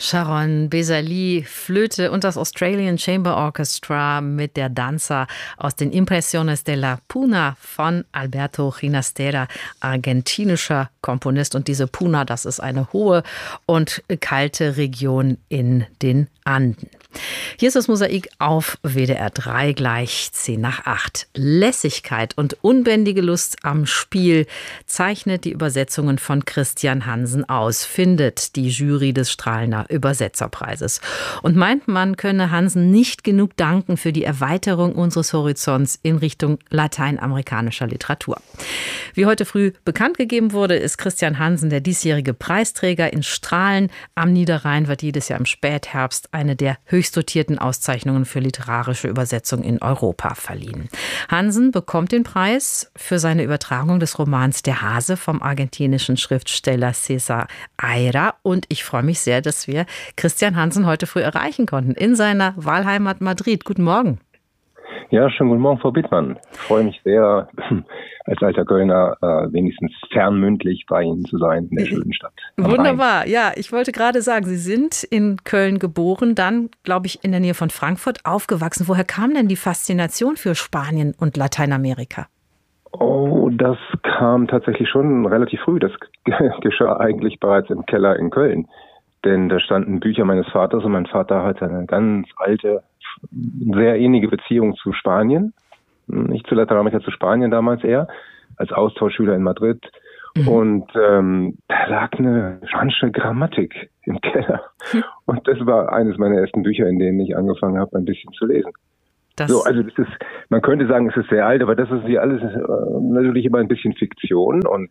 Sharon Bezali, Flöte und das Australian Chamber Orchestra mit der Danza aus den Impresiones de la Puna von Alberto Ginastera, argentinischer Komponist. Und diese Puna, das ist eine hohe und kalte Region in den Anden. Hier ist das Mosaik auf WDR 3 gleich 7:50. Lässigkeit und unbändige Lust am Spiel zeichnet die Übersetzungen von Christian Hansen aus, findet die Jury des Strahlner Übersetzerpreises. Und meint, man könne Hansen nicht genug danken für die Erweiterung unseres Horizonts in Richtung lateinamerikanischer Literatur. Wie heute früh bekannt gegeben wurde, ist Christian Hansen der diesjährige Preisträger in Strahlen. Am Niederrhein wird jedes Jahr im Spätherbst eine der höchst dotierten Auszeichnungen für literarische Übersetzung in Europa verliehen. Hansen bekommt den Preis für seine Übertragung des Romans Der Hase vom argentinischen Schriftsteller César Aira. Und ich freue mich sehr, dass wir Christian Hansen heute früh erreichen konnten in seiner Wahlheimat Madrid. Guten Morgen. Ja, schönen guten Morgen, Frau Bittmann. Ich freue mich sehr, als alter Kölner wenigstens fernmündlich bei Ihnen zu sein in der schönen Stadt. Wunderbar. Ja, ich wollte gerade sagen, Sie sind in Köln geboren, dann, glaube ich, in der Nähe von Frankfurt aufgewachsen. Woher kam denn die Faszination für Spanien und Lateinamerika? Oh, das kam tatsächlich schon relativ früh. Das geschah eigentlich bereits im Keller in Köln. Denn da standen Bücher meines Vaters und mein Vater hatte eine ganz alte, sehr ähnliche Beziehung zu Spanien. Nicht zu Lateinamerika, zu Spanien damals eher, als Austauschschüler in Madrid. Und da lag eine spanische Grammatik im Keller. Und das war eines meiner ersten Bücher, in denen ich angefangen habe, ein bisschen zu lesen. Also das ist, man könnte sagen, es ist sehr alt, aber das ist wie alles natürlich immer ein bisschen Fiktion und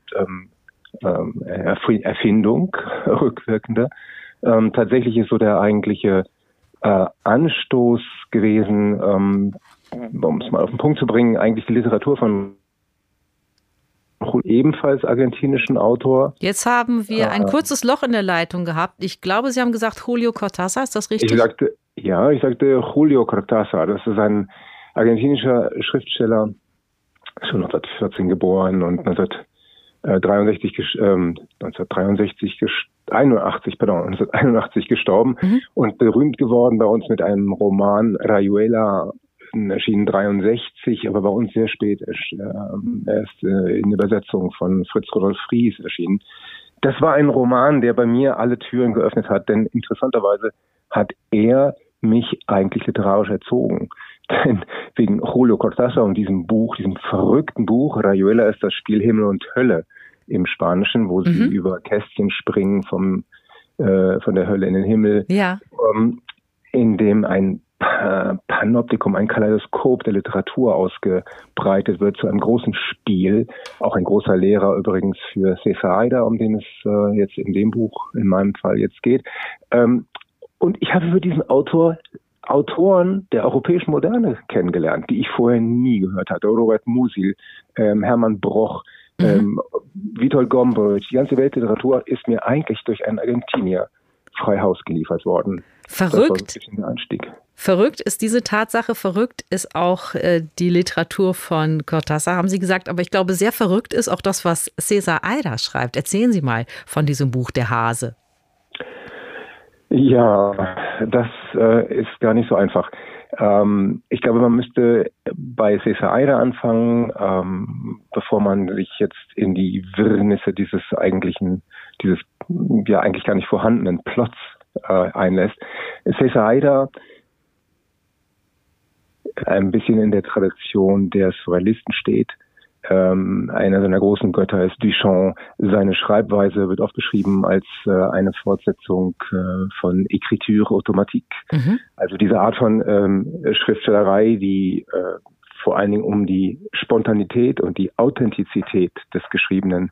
Erfindung, rückwirkende. Tatsächlich ist so der eigentliche Anstoß gewesen, um es mal auf den Punkt zu bringen, eigentlich die Literatur von ebenfalls argentinischen Autor. Jetzt haben wir ein kurzes Loch in der Leitung gehabt. Ich glaube, Sie haben gesagt Julio Cortázar, ist das richtig? Ich sagte Julio Cortázar. Das ist ein argentinischer Schriftsteller, schon 1914 geboren und 1981 gestorben und berühmt geworden bei uns mit einem Roman Rayuela, erschienen 1963, aber bei uns sehr spät erst in Übersetzung von Fritz Rudolf Fries erschienen. Das war ein Roman, der bei mir alle Türen geöffnet hat, denn interessanterweise hat er mich eigentlich literarisch erzogen. Denn wegen Julio Cortázar und diesem verrückten Buch, Rayuela ist das Spiel Himmel und Hölle im Spanischen, wo sie über Kästchen springen von der Hölle in den Himmel, in dem ein Panoptikum, ein Kaleidoskop der Literatur ausgebreitet wird zu einem großen Spiel. Auch ein großer Lehrer übrigens für César Aira, um den es jetzt in dem Buch in meinem Fall jetzt geht. Und ich habe über diesen Autoren der europäischen Moderne kennengelernt, die ich vorher nie gehört hatte. Robert Musil, Hermann Broch, Witold Gombrowicz. Die ganze Weltliteratur ist mir eigentlich durch einen Argentinier frei Haus geliefert worden. Verrückt. Das war so ein bisschen der Anstieg. Verrückt ist diese Tatsache, verrückt ist auch die Literatur von Cortázar, haben Sie gesagt. Aber ich glaube, sehr verrückt ist auch das, was César Aira schreibt. Erzählen Sie mal von diesem Buch Der Hase. Ja, das ist gar nicht so einfach. Ich glaube, man müsste bei César Aira anfangen, bevor man sich jetzt in die Wirrnisse dieses eigentlich gar nicht vorhandenen Plots einlässt. César Aira ein bisschen in der Tradition der Surrealisten steht. Einer seiner großen Götter ist Duchamp. Seine Schreibweise wird oft beschrieben als eine Fortsetzung von Écriture automatique. Also diese Art von Schriftstellerei, die vor allen Dingen um die Spontanität und die Authentizität des Geschriebenen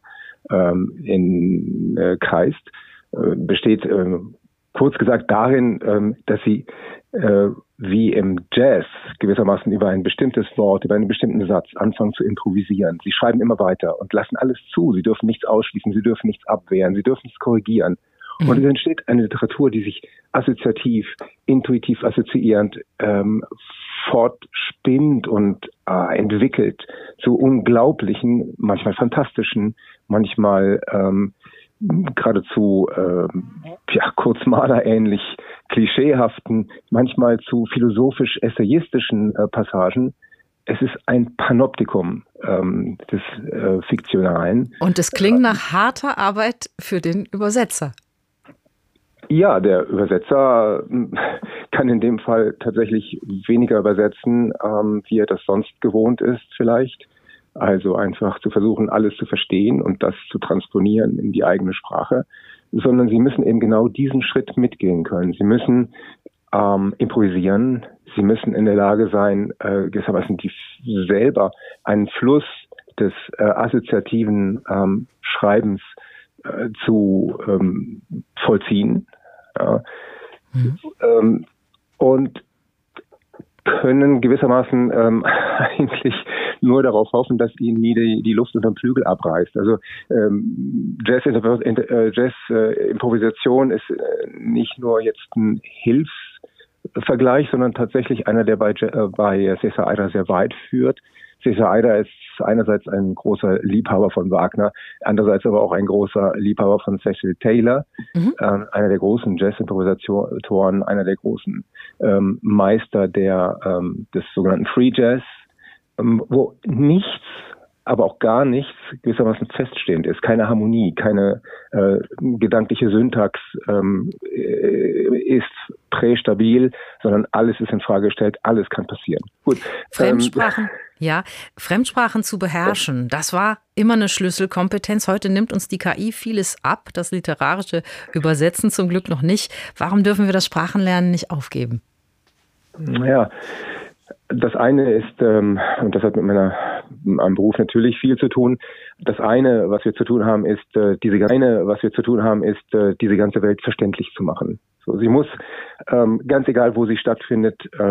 kreist, besteht kurz gesagt darin, dass sie wie im Jazz gewissermaßen über ein bestimmtes Wort, über einen bestimmten Satz anfangen zu improvisieren. Sie schreiben immer weiter und lassen alles zu. Sie dürfen nichts ausschließen, sie dürfen nichts abwehren, sie dürfen nichts korrigieren. Und es entsteht eine Literatur, die sich assoziativ, intuitiv assoziierend fortspinnt und entwickelt zu unglaublichen, manchmal fantastischen, manchmal geradezu kurzmalerähnlich klischeehaften, manchmal zu philosophisch-essayistischen Passagen. Es ist ein Panoptikum des Fiktionalen. Und es klingt nach harter Arbeit für den Übersetzer. Ja, der Übersetzer kann in dem Fall tatsächlich weniger übersetzen, wie er das sonst gewohnt ist vielleicht. Also einfach zu versuchen, alles zu verstehen und das zu transponieren in die eigene Sprache, sondern sie müssen eben genau diesen Schritt mitgehen können. Sie müssen improvisieren, sie müssen in der Lage sein, gewissermaßen selber einen Fluss des assoziativen Schreibens zu vollziehen. Ja. Und können gewissermaßen eigentlich nur darauf hoffen, dass ihnen nie die Luft unterm Flügel abreißt. Also Jazz-Improvisation ist nicht nur jetzt ein Hilfsvergleich, sondern tatsächlich einer, der bei César Aira sehr weit führt. César Aira ist einerseits ein großer Liebhaber von Wagner, andererseits aber auch ein großer Liebhaber von Cecil Taylor, einer der großen Jazz-Improvisatoren, einer der großen Meister des sogenannten Free Jazz, wo nichts, aber auch gar nichts gewissermaßen feststehend ist. Keine Harmonie, keine gedankliche Syntax ist prästabil, sondern alles ist in Frage gestellt, alles kann passieren. Gut. Fremdsprachen zu beherrschen, das war immer eine Schlüsselkompetenz. Heute nimmt uns die KI vieles ab, das literarische Übersetzen zum Glück noch nicht. Warum dürfen wir das Sprachenlernen nicht aufgeben? Ja, das eine ist, und das hat mit meinem Beruf natürlich viel zu tun, das eine, was wir zu tun haben, ist, diese ganze Welt verständlich zu machen. So, sie muss, ganz egal, wo sie stattfindet,